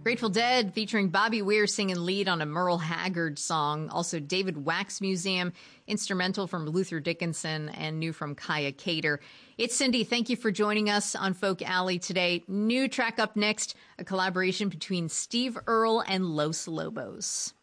Grateful Dead featuring Bobby Weir singing lead on a Merle Haggard song. Also David Wax Museum, instrumental from Luther Dickinson and new from Kaya Cater. It's Cindy. Thank you for joining us on Folk Alley today. New track up next, a collaboration between Steve Earle and Los Lobos.